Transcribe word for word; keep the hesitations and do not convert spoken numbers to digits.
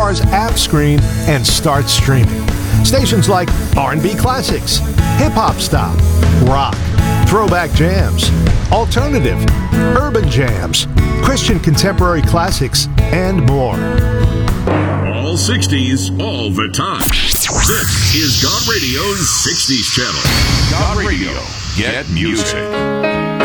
car's app screen and start streaming. Stations like R and B classics, hip-hop style, rock, throwback jams, alternative, urban jams, Christian contemporary classics, and more. All sixties, all the time. This is God Radio's sixties channel. God Radio. Get music.